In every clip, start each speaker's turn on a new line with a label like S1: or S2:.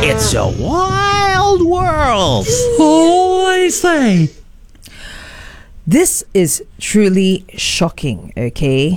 S1: It's a wild world.
S2: Oh, I say.
S3: This is truly shocking, okay?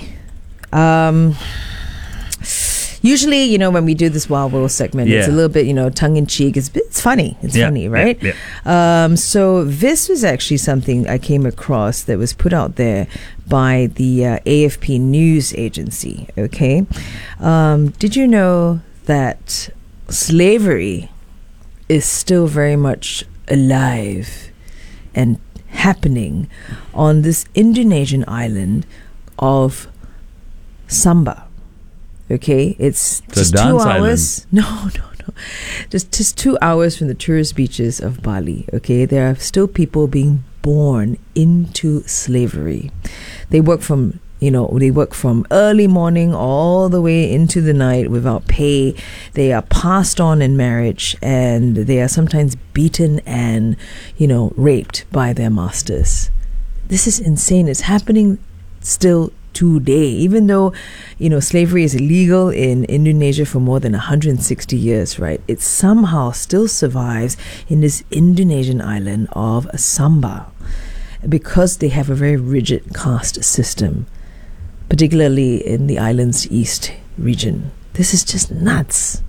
S3: Usually, you know, when we do this Wild World segment, it's a little bit, you know, tongue-in-cheek. It's funny. It's funny, right?
S2: Yeah.
S3: So this was actually something I came across that was put out there by the AFP news agency, okay? Did you know that slavery is still very much alive and happening on this Indonesian island of Samba? Okay, it's just 2 hours. No. Just 2 hours from the tourist beaches of Bali. Okay, there are still people being born into slavery. They work from early morning all the way into the night without pay. They are passed on in marriage, and they are sometimes beaten and, you know, raped by their masters. This is insane. It's happening still today, even though, you know, slavery is illegal in Indonesia for more than 160 years, right? It somehow still survives in this Indonesian island of Samba because they have a very rigid caste system, particularly in the island's east region. This is just nuts.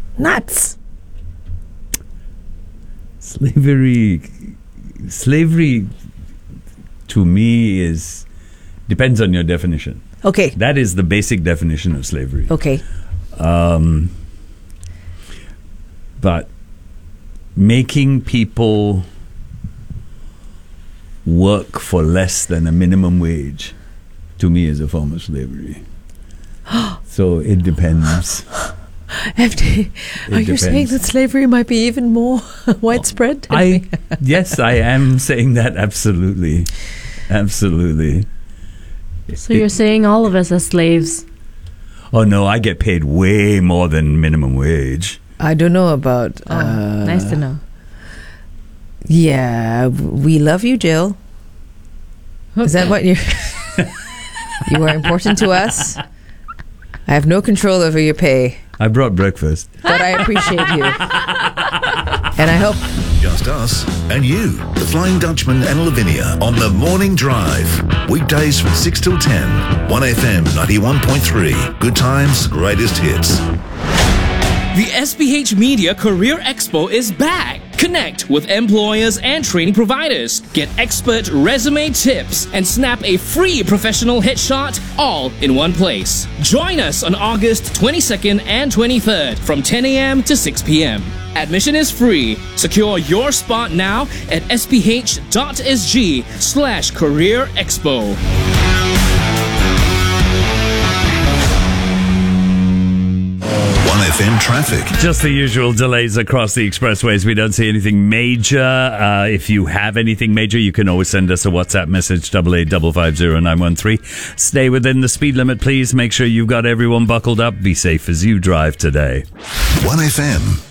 S2: Slavery to me depends on your definition.
S3: Okay.
S2: That is the basic definition of slavery.
S3: Okay.
S2: But making people work for less than a minimum wage, to me, is a form of slavery. So it depends.
S3: FD, are you saying that slavery might be even more widespread?
S2: Yes, I am saying that. Absolutely.
S4: So you're saying all of us are slaves?
S2: Oh no, I get paid way more than minimum wage.
S3: I don't know about.
S4: Nice to know.
S3: Yeah, we love you, Jill. Is that what you are important to us? I have no control over your pay.
S2: I brought breakfast,
S3: but I appreciate you, and I hope.
S5: Just us and you, the Flying Dutchman and Lavinia on the Morning Drive. Weekdays from 6 till 10. 1FM 91.3. Good times, greatest hits.
S6: The SPH Media Career Expo is back. Connect with employers and training providers. Get expert resume tips and snap a free professional headshot all in one place. Join us on August 22nd and 23rd from 10 a.m. to 6 p.m. Admission is free. Secure your spot now at sph.sg/career expo.
S5: FM traffic.
S2: Just the usual delays across the expressways. We don't see anything major. If you have anything major, you can always send us a WhatsApp message, 88550913. Stay within the speed limit, please. Make sure you've got everyone buckled up. Be safe as you drive today.
S5: 1FM.